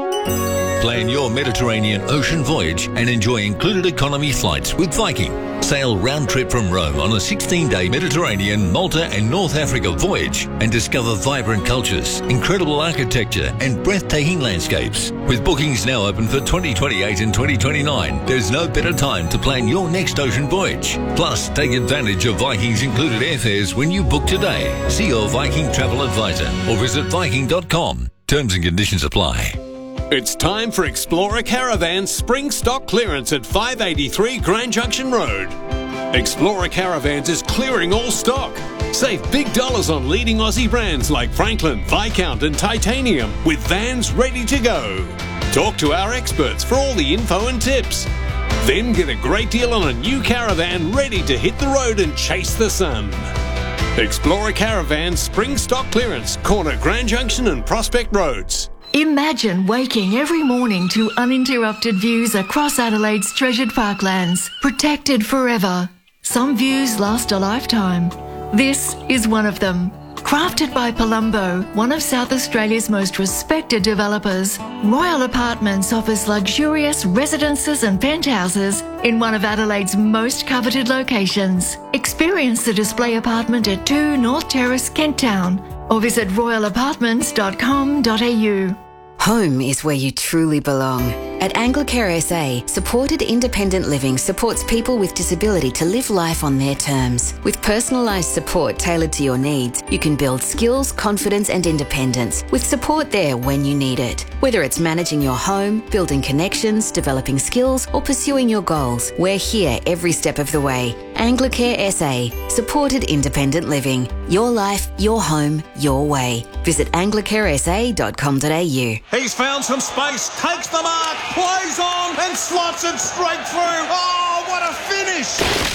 Plan your Mediterranean ocean voyage and enjoy included economy flights with Viking. Sail round trip from Rome on a sixteen-day Mediterranean, Malta and North Africa voyage and discover vibrant cultures, incredible architecture and breathtaking landscapes. With bookings now open for twenty twenty-eight and twenty twenty-nine, there's no better time to plan your next ocean voyage. Plus, take advantage of Viking's included airfares when you book today. See your Viking travel advisor or visit viking dot com. Terms and conditions apply. It's time for Explorer Caravan's spring stock clearance at five eighty-three Grand Junction Road. Explorer Caravans is clearing all stock. Save big dollars on leading Aussie brands like Franklin, Viscount and Titanium with vans ready to go. Talk to our experts for all the info and tips. Then get a great deal on a new caravan ready to hit the road and chase the sun. Explorer Caravan Spring Stock Clearance, corner Grand Junction and Prospect Roads. Imagine waking every morning to uninterrupted views across Adelaide's treasured parklands, protected forever. Some views last a lifetime. This is one of them. Crafted by Palumbo, one of South Australia's most respected developers, Royal Apartments offers luxurious residences and penthouses in one of Adelaide's most coveted locations. Experience the display apartment at two North Terrace, Kent Town, or visit royal apartments dot com dot a u. Home is where you truly belong. At Anglicare S A, supported independent living supports people with disability to live life on their terms. With personalised support tailored to your needs, you can build skills, confidence and independence, with support there when you need it. Whether it's managing your home, building connections, developing skills or pursuing your goals, we're here every step of the way. Anglicare S A, supported independent living. Your life, your home, your way. Visit anglicare s a dot com dot a u. He's found some space, takes the mark, plays on and slots it straight through. Oh, what a finish!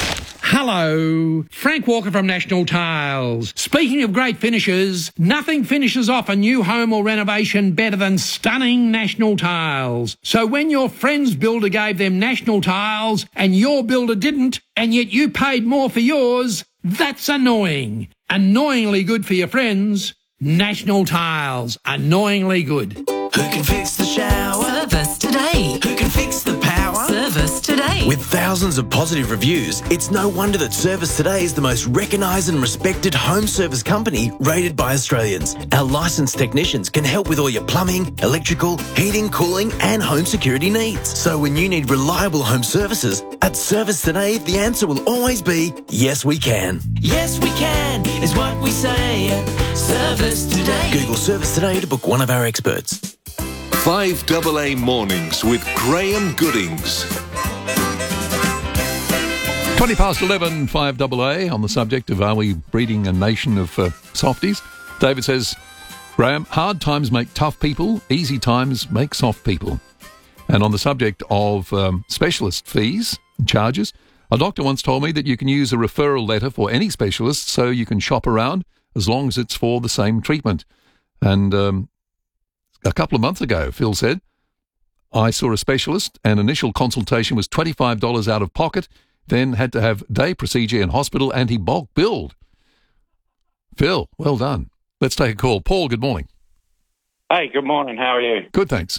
Hello, Frank Walker from National Tiles. Speaking of great finishes, nothing finishes off a new home or renovation better than stunning National Tiles. So when your friend's builder gave them National Tiles and your builder didn't, and yet you paid more for yours, that's annoying. Annoyingly good for your friends. National Tiles, annoyingly good. Who can fix the shower? Service today. Who can fix the power? Service today. With thousands of positive reviews, it's no wonder that Service Today is the most recognised and respected home service company rated by Australians. Our licensed technicians can help with all your plumbing, electrical, heating, cooling and home security needs. So when you need reliable home services, at Service Today, the answer will always be, yes we can. Yes we can is what we say at Service Today. Google Service Today to book one of our experts. five double A Mornings with Graham Goodings. twenty past eleven, five double A, on the subject of are we breeding a nation of uh, softies? David says, Graham, hard times make tough people, easy times make soft people. And on the subject of um, specialist fees and charges, a doctor once told me that you can use a referral letter for any specialist so you can shop around as long as it's for the same treatment. And um, a couple of months ago, Phil said, I saw a specialist and initial consultation was twenty-five dollars out of pocket, then had to have day procedure in hospital and he bulk billed. Phil, well done. Let's take a call. Paul, good morning. Hey, good morning. How are you? Good, thanks.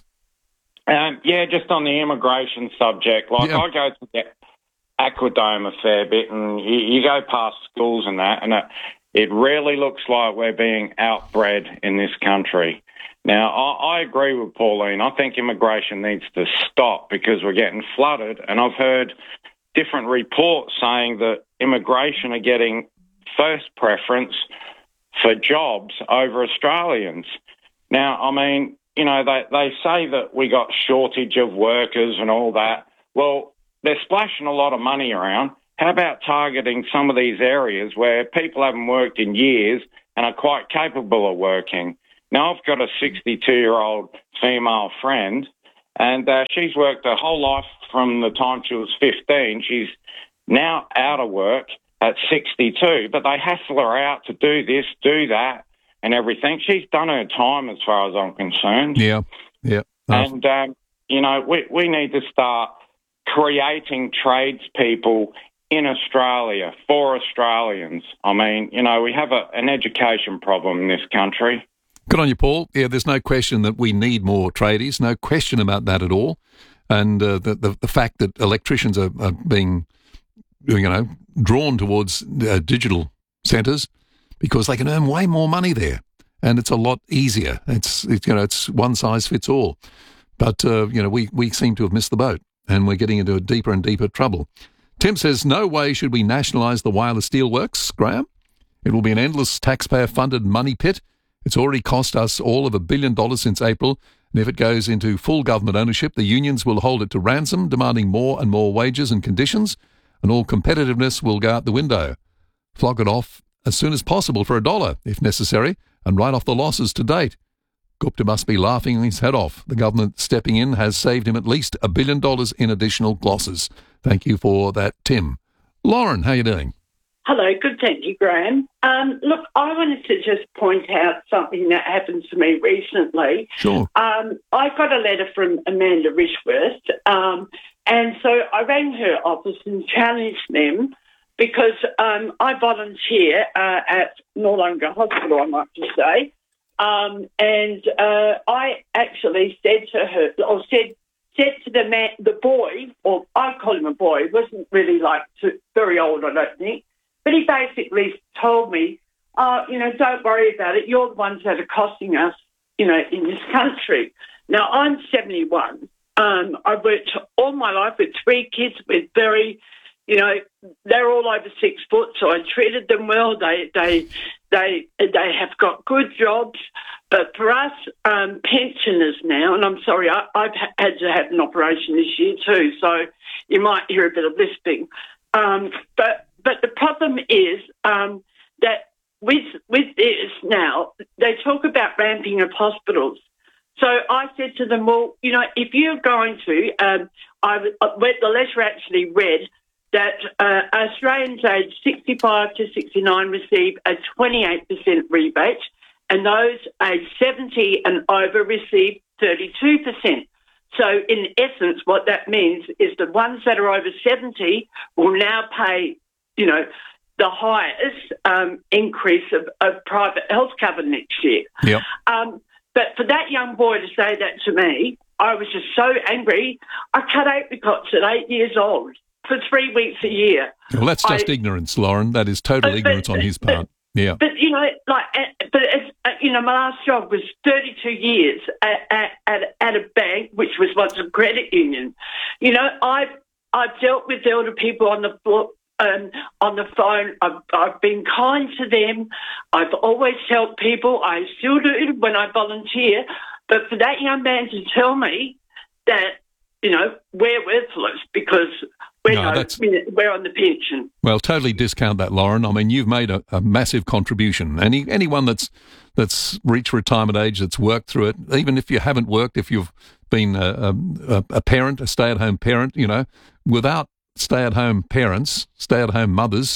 Um, yeah, just on the immigration subject, like Yeah. I go to the Aquadome a fair bit and you, you go past schools and that, and it, it really looks like we're being outbred in this country. Now, I, I agree with Pauline. I think immigration needs to stop because we're getting flooded, and I've heard different reports saying that immigration are getting first preference for jobs over Australians. Now, I mean, you know, they, they say that we got shortage of workers and all that. Well, they're splashing a lot of money around. How about targeting some of these areas where people haven't worked in years and are quite capable of working? Now, I've got a sixty-two-year-old female friend, and uh, she's worked her whole life from the time she was fifteen. She's now out of work at sixty-two, but they hassle her out to do this, do that, and everything. She's done her time as far as I'm concerned. Yeah, yeah. And, um, you know, we, we need to start creating tradespeople in Australia for Australians. I mean, you know, we have a, an education problem in this country. Good on you, Paul. Yeah, there's no question that we need more tradies, no question about that at all. And uh, the, the the fact that electricians are, are being, you know, drawn towards uh, digital centres because they can earn way more money there, and it's a lot easier. It's, it's you know, it's one size fits all. But uh, you know, we we seem to have missed the boat, and we're getting into a deeper and deeper trouble. Tim says, no way should we nationalise the Wireless Steelworks, Graham. It will be an endless taxpayer-funded money pit. It's already cost us all of a billion dollars since April, and if it goes into full government ownership, the unions will hold it to ransom, demanding more and more wages and conditions, and all competitiveness will go out the window. Flog it off as soon as possible for a dollar, if necessary, and write off the losses to date. Gupta must be laughing his head off. The government stepping in has saved him at least a billion dollars in additional losses. Thank you for that, Tim. Lauren, how are you doing? Hello, good, thank you, Graham. Um, look, I wanted to just point out something that happened to me recently. Sure. Um, I got a letter from Amanda Rishworth, um, and so I rang her office and challenged them because um, I volunteer uh, at Noarlunga Hospital, I might just say, um, and uh, I actually said to her, or said said to the man, the boy, or I call him a boy, wasn't really like too, very old, I don't think. But he basically told me, oh, you know, don't worry about it. You're the ones that are costing us, you know, in this country. Now, I'm seventy-one. Um, I worked all my life with three kids with very, you know, they're all over six foot, so I treated them well. They they they they have got good jobs. But for us um, pensioners now, and I'm sorry, I, I've had to have an operation this year too, so you might hear a bit of lisping. Um, but But the problem is um, that with with this now, they talk about ramping of hospitals. So I said to them, well, you know, if you're going to, um, I, the letter actually read that uh, Australians aged sixty-five to sixty-nine receive a twenty-eight percent rebate, and those aged seventy and over receive thirty-two percent. So in essence, what that means is the ones that are over seventy will now pay, you know, the highest um, increase of, of private health cover next year. Yep. Um, but for that young boy to say that to me, I was just so angry. I cut apricots at eight years old for three weeks a year. Well, that's just I, ignorance, Lauren. That is total but, ignorance on his part. But, yeah. But, you know, like, but it's, you know, my last job was thirty-two years at, at, at, at a bank, which was once a credit union. You know, I've, I've dealt with elder people on the floor, Um, on the phone. I've, I've been kind to them. I've always helped people. I still do when I volunteer. But for that young man to tell me that, you know, we're worthless because we're, No, no, we're on the pension. Well, totally discount that, Lauren. I mean, you've made a, a massive contribution. Any anyone that's that's reached retirement age, that's worked through it, even if you haven't worked, if you've been a, a, a parent, a stay-at-home parent, you know, without stay-at-home parents, stay-at-home mothers,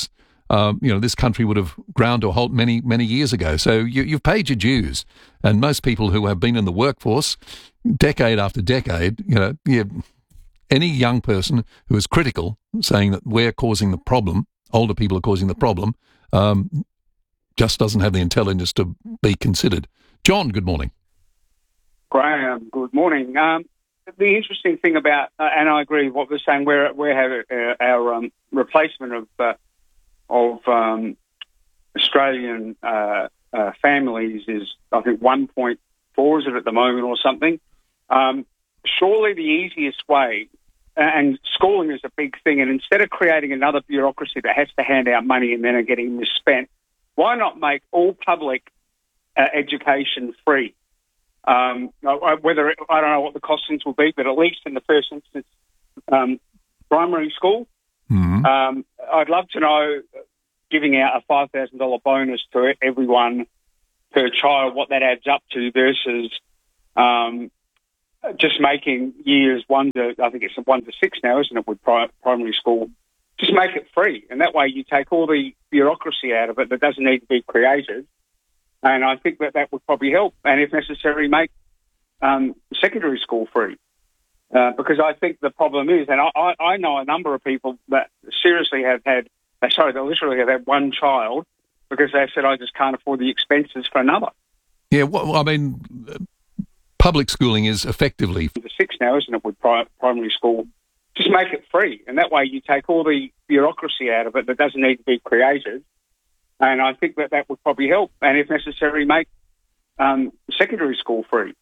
um, you know, this country would have ground to a halt many, many years ago. So you, you've paid your dues. And most people who have been in the workforce decade after decade, you know, you, any young person who is critical, saying that we're causing the problem, older people are causing the problem, um, just doesn't have the intelligence to be considered. John, good morning. Graham, good morning. Um, the interesting thing about, uh, and I agree with what we're saying, we're, we have uh, our um, replacement of uh, of um, Australian uh, uh, families is, I think, one point four, is it at the moment or something? Um, surely the easiest way, and schooling is a big thing, and instead of creating another bureaucracy that has to hand out money and then are getting misspent, why not make all public uh, education free? Um, whether it, I don't know what the costings will be, but at least in the first instance, um, primary school, mm-hmm. um, I'd love to know, giving out a five thousand dollars bonus to everyone per child, what that adds up to versus um, just making years one to, I think it's one to six now, isn't it, with pri- primary school? Just make it free, and that way you take all the bureaucracy out of it that doesn't need to be created. And I think that that would probably help. And if necessary, make um, secondary school free. Uh, because I think the problem is, and I, I know a number of people that seriously have had, uh, sorry, they literally have had one child because they've said, I just can't afford the expenses for another. Yeah, well, I mean, public schooling is effectively... The six now, isn't it, with pri- primary school? Just make it free. And that way you take all the bureaucracy out of it that doesn't need to be created. And I think that that would probably help. And if necessary, make um, secondary school free.